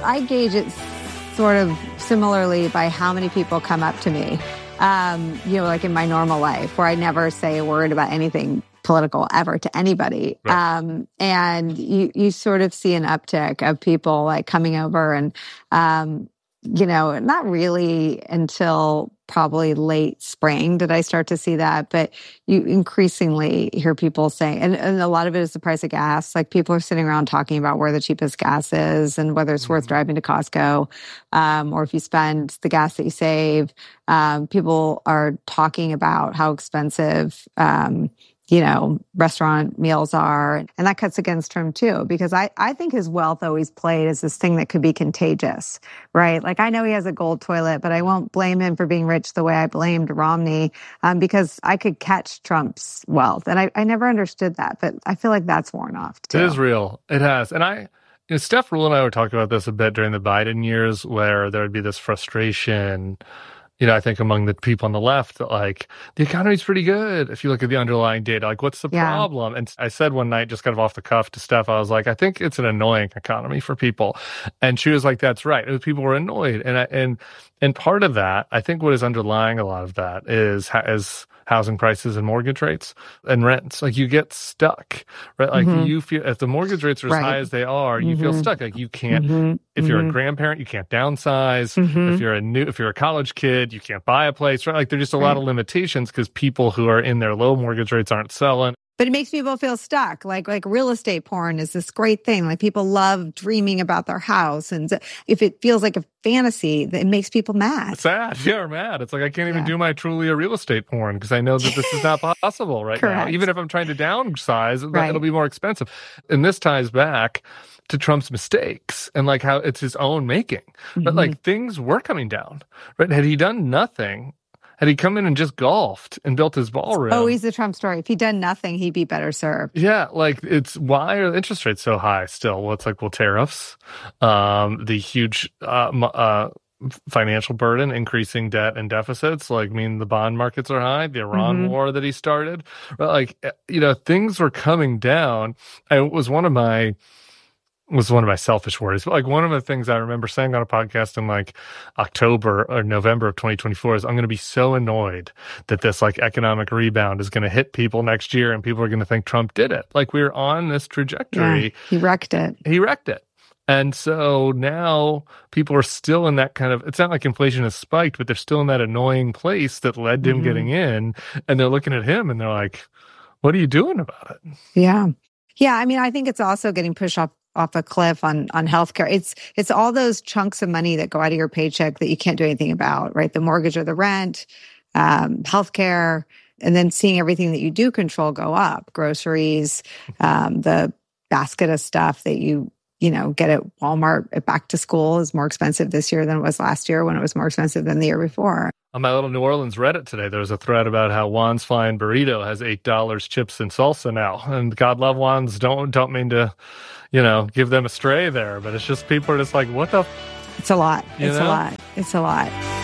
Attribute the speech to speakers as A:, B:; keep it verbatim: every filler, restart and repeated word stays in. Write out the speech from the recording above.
A: I gauge it sort of similarly by how many people come up to me, um, you know, like in my normal life, where I never say a word about anything political ever to anybody. Right. Um, and you, you sort of see an uptick of people like coming over and, um, you know, not really until probably late spring did I start to see that, but you increasingly hear people saying, and, and a lot of it is the price of gas. Like people are sitting around talking about where the cheapest gas is and whether it's mm-hmm. worth driving to Costco, um, or if you spend the gas that you save. Um, people are talking about how expensive, um, you know, restaurant meals are. And that cuts against Trump too, because I, I think his wealth always played as this thing that could be contagious, right? Like I know he has a gold toilet, but I won't blame him for being rich the way I blamed Romney, um, because I could catch Trump's wealth. And I, I never understood that, but I feel like that's worn off too.
B: It is real. It has. And I, you know, Steph Rule and I were talking about this a bit during the Biden years where there would be this frustration, you know, I think among the people on the left that like the economy's pretty good. If you look at the underlying data, like what's the yeah. problem? And I said one night, just kind of off the cuff to Steph, I was like, I think it's an annoying economy for people. And she was like, that's right. It was, people were annoyed. And, I, and, and part of that, I think what is underlying a lot of that is, is housing prices and mortgage rates and rents. Like you get stuck, right? Like mm-hmm. you feel, if the mortgage rates are as right. high as they are, you mm-hmm. feel stuck. Like you can't, mm-hmm. if you're mm-hmm. a grandparent, you can't downsize. Mm-hmm. If you're a new, if you're a college kid, you can't buy a place, right? Like there's just a right. lot of limitations because people who are in their low mortgage rates aren't selling.
A: But it makes people feel stuck. Like, like real estate porn is this great thing. Like people love dreaming about their house. And if it feels like a fantasy, it makes people mad.
B: It's sad. Yeah, or mad. It's like, I can't even yeah. do my truly a real estate porn because I know that this is not possible right now. Even if I'm trying to downsize, right. it'll be more expensive. And this ties back to Trump's mistakes and like how it's his own making. Mm-hmm. But like things were coming down, right? Had he done nothing, had he come in and just golfed and built his ballroom?
A: Oh, he's the Trump story. If he'd done nothing, he'd be better served.
B: Yeah, like it's why are interest rates so high still? Well, it's like, well, tariffs, um, the huge uh, uh, financial burden, increasing debt and deficits. Like, I mean, the bond markets are high. The Iran mm-hmm. war that he started, right? Like, you know, things were coming down. And it was one of my. was one of my selfish worries. But like one of the things I remember saying on a podcast in like October or November of twenty twenty-four is I'm going to be so annoyed that this like economic rebound is going to hit people next year and people are going to think Trump did it. Like we're on this trajectory.
A: Yeah, he wrecked it.
B: He wrecked it. And so now people are still in that kind of, it's not like inflation has spiked, but they're still in that annoying place that led to him mm-hmm. getting in. And they're looking at him and they're like, what are you doing about it?
A: Yeah. Yeah. I mean, I think it's also getting pushed off off a cliff on, on healthcare. It's, it's all those chunks of money that go out of your paycheck that you can't do anything about, right? The mortgage or the rent, um, healthcare, and then seeing everything that you do control go up, groceries, um, the basket of stuff that you, you know, get at Walmart at back to school is more expensive this year than it was last year when it was more expensive than the year before.
B: On my little New Orleans Reddit today, there was a thread about how Juan's Flying Burrito has eight dollars chips and salsa now. And God love Juan's, don't, don't mean to, you know, give them a stray there, but it's just people are just like, what the? F-?
A: It's a lot.
B: You
A: it's
B: know?
A: a lot. It's a lot.